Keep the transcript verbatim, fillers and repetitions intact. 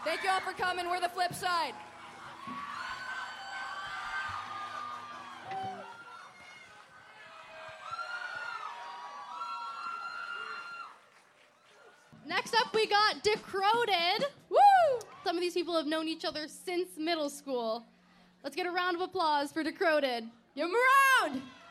Thank you all for coming. We're the Flip Side. Next up, we got Decroded. Woo! Some of these people have known each other since middle school. Let's get a round of applause for Decroded. Give them a round!